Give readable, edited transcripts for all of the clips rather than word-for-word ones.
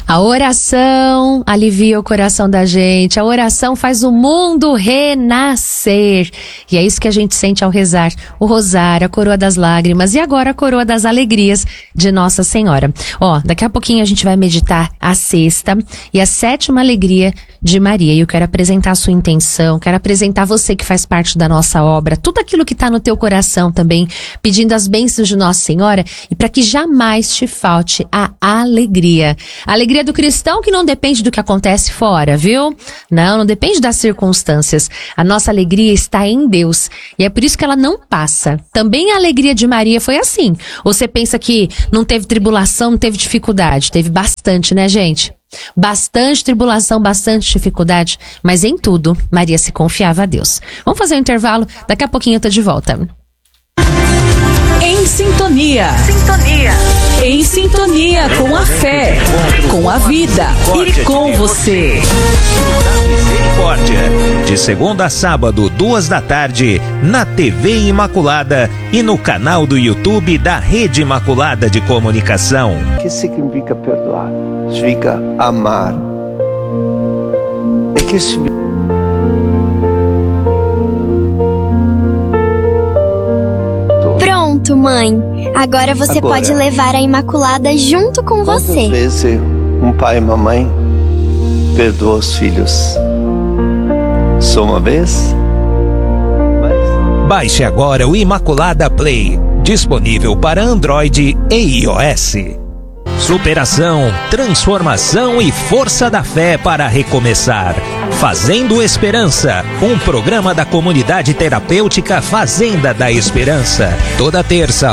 A oração alivia o coração da gente, a oração faz o mundo renascer. E é isso que a gente sente ao rezar o rosário, a coroa das lágrimas e agora a coroa das alegrias de Nossa Senhora. Daqui a pouquinho a gente vai meditar a sexta e a sétima alegria de Maria. E eu quero apresentar a sua intenção, quero apresentar você que faz parte da nossa obra, tudo aquilo que está no teu coração também, pedindo as bênçãos de Nossa Senhora e para que jamais te falte a alegria. A alegria do cristão que não depende do que acontece fora, viu? Não depende das circunstâncias. A nossa alegria está em Deus e é por isso que ela não passa. Também a alegria de Maria foi assim. Ou você pensa que não teve tribulação, não teve dificuldade? Teve bastante, né, gente? Bastante tribulação, bastante dificuldade, mas em tudo Maria se confiava a Deus. Vamos fazer um intervalo, daqui a pouquinho eu tô de volta. Em sintonia. Em sintonia com a fé, com a vida e com você. Misericórdia. De segunda a sábado, 14h, na TV Imaculada e no canal do YouTube da Rede Imaculada de Comunicação. O que significa perdoar? Significa amar. É que Pronto, mãe. Agora você pode levar a Imaculada junto com você. Quantas vezes um pai e uma mãe perdoam os filhos? Só uma vez? Baixe agora o Imaculada Play, disponível para Android e iOS. Superação, transformação e força da fé para recomeçar. Fazendo Esperança, um programa da comunidade terapêutica Fazenda da Esperança. Toda terça,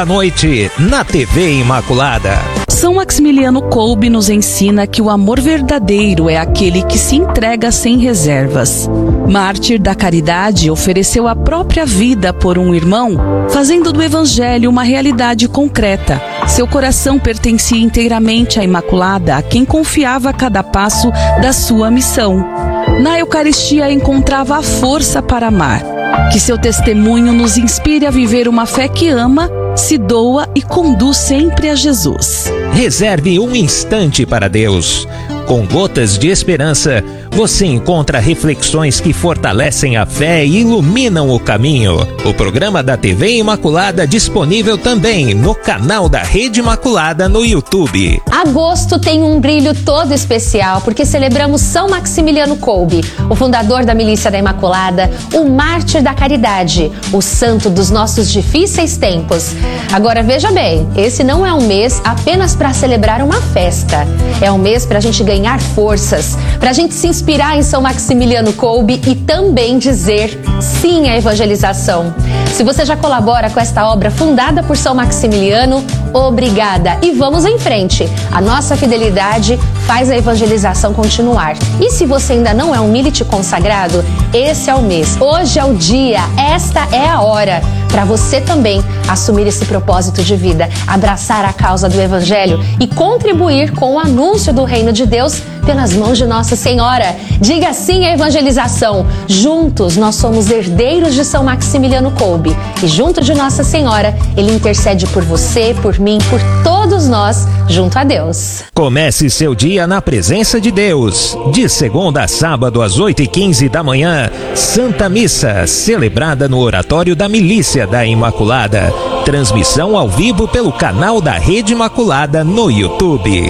20h, na TV Imaculada. São Maximiliano Kolbe nos ensina que o amor verdadeiro é aquele que se entrega sem reservas. Mártir da caridade, ofereceu a própria vida por um irmão, fazendo do Evangelho uma realidade concreta. Seu coração pertencia inteiramente à Imaculada, a quem confiava cada passo da sua missão. Na Eucaristia encontrava a força para amar. Que seu testemunho nos inspire a viver uma fé que ama, se doa e conduz sempre a Jesus. Reserve um instante para Deus. Com Gotas de Esperança, você encontra reflexões que fortalecem a fé e iluminam o caminho. O programa da TV Imaculada disponível também no canal da Rede Imaculada no YouTube. Agosto tem um brilho todo especial porque celebramos São Maximiliano Kolbe, o fundador da Milícia da Imaculada, o mártir da caridade, o santo dos nossos difíceis tempos. Agora veja bem, esse não é um mês apenas para celebrar uma festa. É um mês para a gente ganhar forças, para a gente se inspirar em São Maximiliano Kolbe e também dizer sim à evangelização. Se você já colabora com esta obra fundada por São Maximiliano, obrigada e vamos em frente. A nossa fidelidade faz a evangelização continuar. E se você ainda não é um milite consagrado, esse é o mês, hoje é o dia, esta é a hora para você também assumir esse propósito de vida, abraçar a causa do Evangelho e contribuir com o anúncio do Reino de Deus pelas mãos de Nossa Senhora. Diga sim à evangelização. Juntos nós somos herdeiros de São Maximiliano Kolbe e junto de Nossa Senhora, Ele intercede por você, por mim, por todos nós, junto a Deus. Comece seu dia na presença de Deus. De segunda a sábado às 8h15 da manhã, Santa Missa, celebrada no Oratório da Milícia da Imaculada. Transmissão ao vivo pelo canal da Rede Imaculada no YouTube.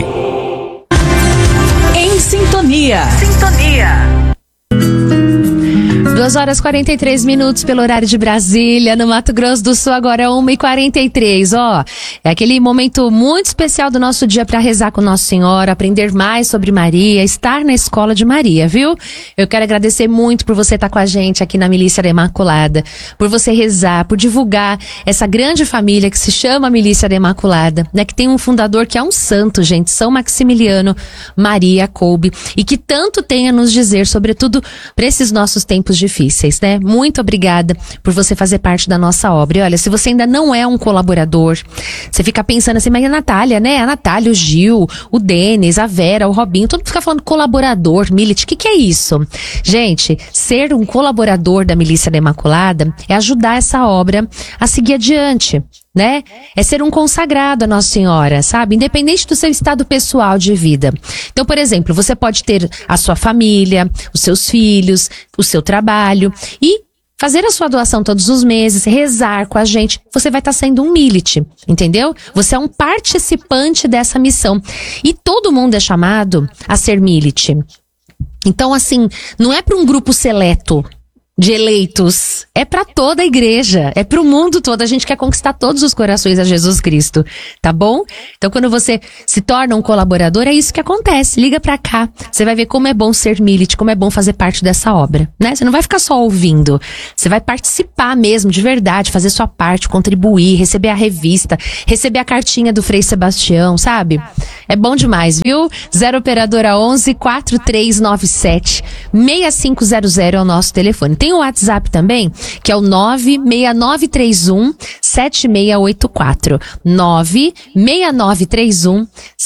Em sintonia. 2h43 pelo horário de Brasília, no Mato Grosso do Sul, agora é 1h43. É aquele momento muito especial do nosso dia para rezar com Nossa Senhora, aprender mais sobre Maria, estar na escola de Maria, viu? Eu quero agradecer muito por você estar com a gente aqui na Milícia da Imaculada, por você rezar, por divulgar essa grande família que se chama Milícia da Imaculada, né? Que tem um fundador que é um santo, gente, São Maximiliano Maria Kolbe, e que tanto tem a nos dizer, sobretudo para esses nossos tempos difíceis, né? Muito obrigada por você fazer parte da nossa obra. E olha, se você ainda não é um colaborador, você fica pensando assim, mas a Natália, né? A Natália, o Gil, o Denis, a Vera, o Robinho, todo mundo fica falando colaborador, milite, o que é isso? Gente, ser um colaborador da Milícia da Imaculada é ajudar essa obra a seguir adiante, né? É ser um consagrado a Nossa Senhora, sabe? Independente do seu estado pessoal de vida. Então, por exemplo, você pode ter a sua família, os seus filhos, o seu trabalho e fazer a sua doação todos os meses, rezar com a gente, você vai estar sendo um milite, entendeu? Você é um participante dessa missão. E todo mundo é chamado a ser milite. Então, assim, não é para um grupo seleto de eleitos, é para toda a igreja, é para o mundo todo. A gente quer conquistar todos os corações a Jesus Cristo, tá bom? Então, quando você se torna um colaborador, é isso que acontece. Liga pra cá, você vai ver como é bom ser milite, como é bom fazer parte dessa obra, né? Você não vai ficar só ouvindo, você vai participar mesmo, de verdade, fazer sua parte, contribuir, receber a revista, receber a cartinha do Frei Sebastião, sabe? É bom demais, viu? 0 operadora 11 4397 6500 é o nosso telefone. Tem o WhatsApp também, que é o 96931 7684. 96931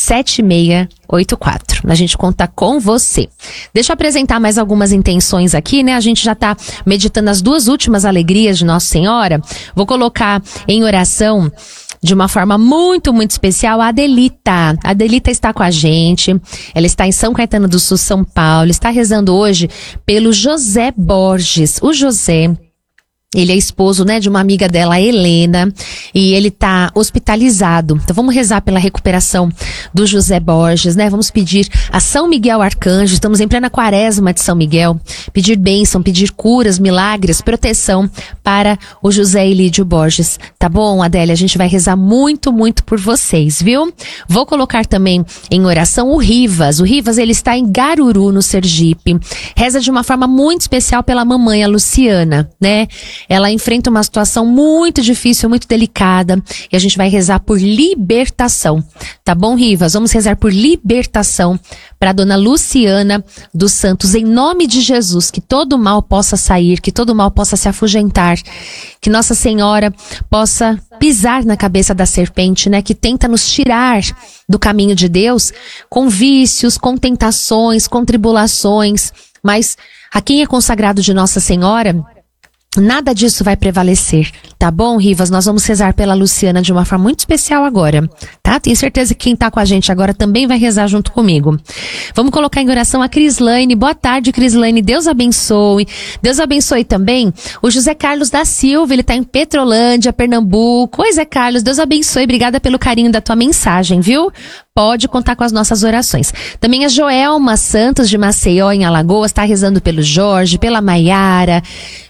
7684. A gente conta com você. Deixa eu apresentar mais algumas intenções aqui, né? A gente já tá meditando as 2 últimas alegrias de Nossa Senhora. Vou colocar em oração de uma forma muito, muito especial a Adelita. A Adelita está com a gente. Ela está em São Caetano do Sul, São Paulo. Está rezando hoje pelo José Borges. O José, ele é esposo, né, de uma amiga dela, a Helena, e ele tá hospitalizado. Então vamos rezar pela recuperação do José Borges, né? Vamos pedir a São Miguel Arcanjo, estamos em plena quaresma de São Miguel, pedir bênção, pedir curas, milagres, proteção para o José Elídio Borges. Tá bom, Adélia? A gente vai rezar muito, muito por vocês, viu? Vou colocar também em oração o Rivas. O Rivas, ele está em Garuru, no Sergipe. Reza de uma forma muito especial pela mamãe, a Luciana, né? Ela enfrenta uma situação muito difícil, muito delicada, e a gente vai rezar por libertação. Tá bom, Rivas? Vamos rezar por libertação para dona Luciana dos Santos, em nome de Jesus, que todo mal possa sair, que todo mal possa se afugentar, que Nossa Senhora possa pisar na cabeça da serpente, né, que tenta nos tirar do caminho de Deus com vícios, com tentações, com tribulações, mas a quem é consagrado de Nossa Senhora, nada disso vai prevalecer, tá bom, Rivas? Nós vamos rezar pela Luciana de uma forma muito especial agora, tá? Tenho certeza que quem tá com a gente agora também vai rezar junto comigo. Vamos colocar em oração a Crislaine. Boa tarde, Crislaine. Deus abençoe. Deus abençoe também o José Carlos da Silva. Ele tá em Petrolândia, Pernambuco. Oi, Zé Carlos. Deus abençoe. Obrigada pelo carinho da tua mensagem, viu? Pode contar com as nossas orações. Também a Joelma Santos de Maceió, em Alagoas, tá rezando pelo Jorge, pela Maiara,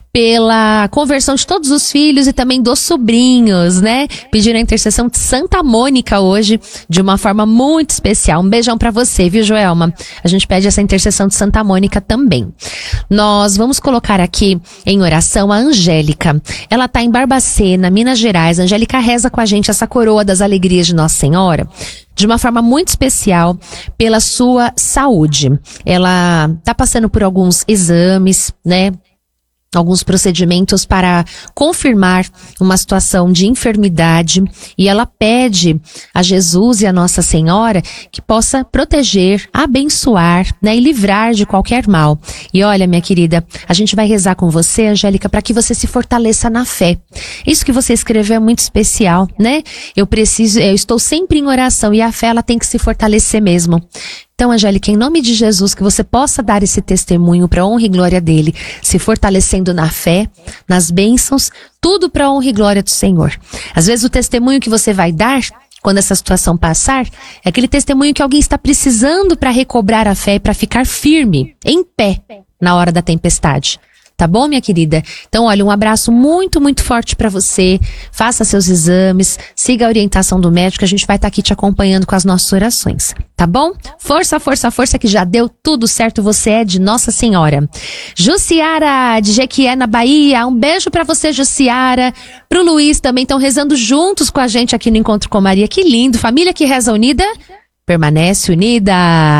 pela conversão de todos os filhos e também dos sobrinhos, né? Pediram a intercessão de Santa Mônica hoje, de uma forma muito especial. Um beijão pra você, viu, Joelma? A gente pede essa intercessão de Santa Mônica também. Nós vamos colocar aqui em oração a Angélica. Ela tá em Barbacena, Minas Gerais. A Angélica reza com a gente essa coroa das alegrias de Nossa Senhora, de uma forma muito especial, pela sua saúde. Ela tá passando por alguns exames, né? Alguns procedimentos para confirmar uma situação de enfermidade, e ela pede a Jesus e a Nossa Senhora que possa proteger, abençoar, né, e livrar de qualquer mal. E olha, minha querida, a gente vai rezar com você, Angélica, para que você se fortaleça na fé. Isso que você escreveu é muito especial, né? Eu estou sempre em oração, e a fé, ela tem que se fortalecer mesmo. Então, Angélica, em nome de Jesus, que você possa dar esse testemunho para honra e glória dele, se fortalecendo na fé, nas bênçãos, tudo para honra e glória do Senhor. Às vezes o testemunho que você vai dar, quando essa situação passar, é aquele testemunho que alguém está precisando para recobrar a fé e para ficar firme, em pé, na hora da tempestade. Tá bom, minha querida? Então, olha, um abraço muito, muito forte pra você. Faça seus exames, siga a orientação do médico, a gente vai estar aqui te acompanhando com as nossas orações. Tá bom? Força, força, força, que já deu tudo certo, você é de Nossa Senhora. Jussiara, de Jequié, na Bahia. Um beijo pra você, Jussiara. Pro Luiz também, estão rezando juntos com a gente aqui no Encontro com Maria. Que lindo. Família que reza unida permanece unida.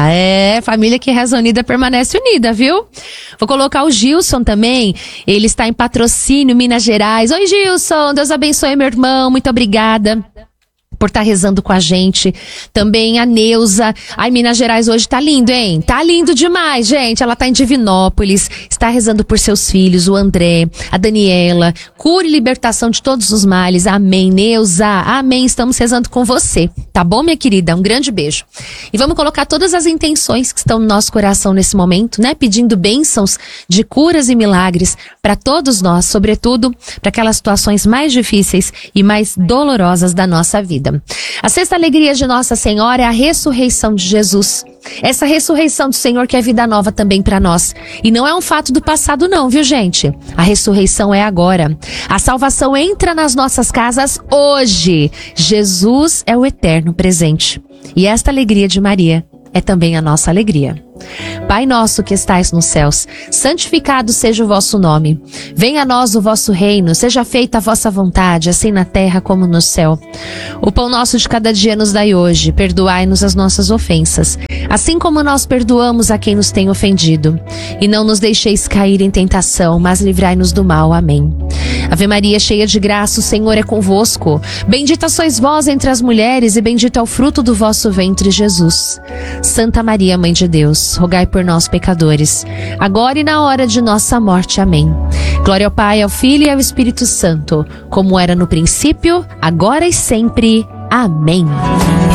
É, família que reza unida permanece unida, viu? Vou colocar o Gilson também. Ele está em Patrocínio, Minas Gerais. Oi, Gilson. Deus abençoe, meu irmão. Muito obrigada por estar rezando com a gente. Também a Neuza. Ai, Minas Gerais hoje tá lindo, hein? Tá lindo demais, gente. Ela tá em Divinópolis, está rezando por seus filhos, o André, a Daniela. Cura e libertação de todos os males. Amém, Neuza. Amém. Estamos rezando com você. Tá bom, minha querida? Um grande beijo. E vamos colocar todas as intenções que estão no nosso coração nesse momento, né? Pedindo bênçãos de curas e milagres para todos nós, sobretudo para aquelas situações mais difíceis e mais dolorosas da nossa vida. A sexta alegria de Nossa Senhora é a ressurreição de Jesus. Essa ressurreição do Senhor que é vida nova também para nós. E não é um fato do passado não, viu, gente? A ressurreição é agora. A salvação entra nas nossas casas hoje. Jesus é o eterno presente. E esta alegria de Maria é também a nossa alegria. Pai nosso que estais nos céus, santificado seja o vosso nome. Venha a nós o vosso reino, seja feita a vossa vontade, assim na terra como no céu. O pão nosso de cada dia nos dai hoje, perdoai-nos as nossas ofensas, assim como nós perdoamos a quem nos tem ofendido. E não nos deixeis cair em tentação, mas livrai-nos do mal. Amém. Ave Maria, cheia de graça, o Senhor é convosco. Bendita sois vós entre as mulheres e bendito é o fruto do vosso ventre, Jesus. Santa Maria, Mãe de Deus, rogai por nós, pecadores, agora e na hora de nossa morte. Amém. Glória ao Pai, ao Filho e ao Espírito Santo, como era no princípio, agora e sempre. Amém.